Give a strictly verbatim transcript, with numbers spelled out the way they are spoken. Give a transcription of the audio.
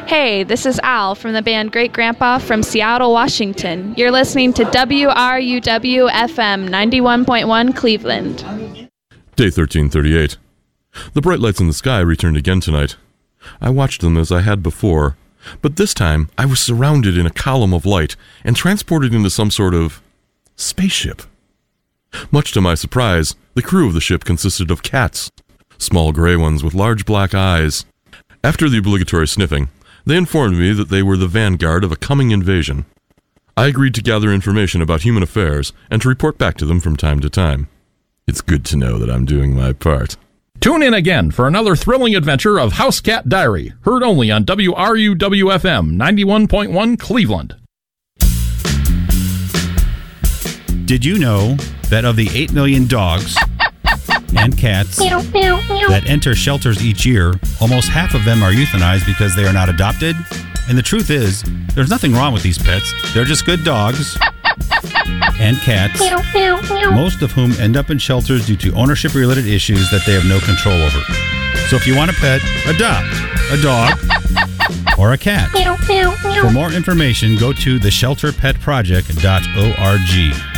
Hey, this is Al from the band Great Grandpa from Seattle, Washington. You're listening to W R U W F M ninety-one point one Cleveland. Day thirteen thirty-eight. The bright lights in the sky returned again tonight. I watched them as I had before, but this time I was surrounded in a column of light and transported into some sort of spaceship. Much to my surprise, the crew of the ship consisted of cats, small gray ones with large black eyes. After the obligatory sniffing, they informed me that they were the vanguard of a coming invasion. I agreed to gather information about human affairs and to report back to them from time to time. It's good to know that I'm doing my part. Tune in again for another thrilling adventure of House Cat Diary, heard only on W R U W F M ninety-one point one Cleveland. Did you know that of the eight million dogs and cats that enter shelters each year, almost half of them are euthanized because they are not adopted? And the truth is, there's nothing wrong with these pets. They're just good dogs and cats, most of whom end up in shelters due to ownership-related issues that they have no control over. So if you want a pet, adopt a dog or a cat. For more information, go to the shelter pet project dot org.